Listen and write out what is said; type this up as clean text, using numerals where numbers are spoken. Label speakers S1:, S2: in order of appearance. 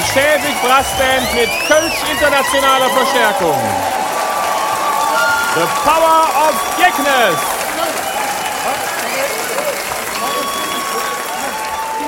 S1: Schäwig Brassband mit Kölsch internationaler Verstärkung. The Power of Jeckness.